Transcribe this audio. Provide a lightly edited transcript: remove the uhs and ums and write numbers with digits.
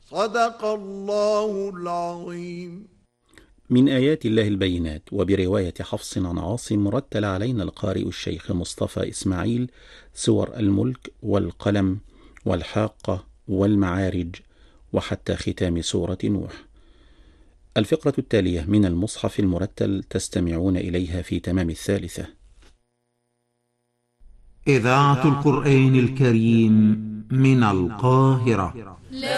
صدق الله العظيم. من آيات الله البينات، وبرواية حفص عن عاصم، رتل علينا القارئ الشيخ مصطفى إسماعيل سور الملك والقلم والحاقة والمعارج وحتى ختام سورة نوح. الفقرة التالية من المصحف المرتل تستمعون إليها في تمام 1/3. إذاعة القرآن الكريم من القاهرة.